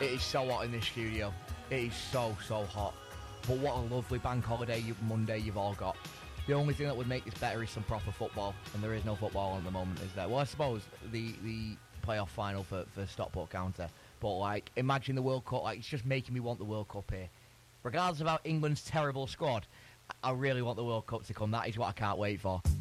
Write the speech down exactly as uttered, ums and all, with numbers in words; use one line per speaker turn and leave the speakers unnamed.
It is so hot in this studio. It is so, so hot. But what a lovely bank holiday you, Monday you've all got. The only thing that would make this better is some proper football, and there is no football at the moment, is there? Well, I suppose the the playoff final for, for Stockport County. But, like, imagine the World Cup. Like, it's just making me want the World Cup here. Regardless of how England's terrible squad, I really want the World Cup to come. That is what I can't wait for.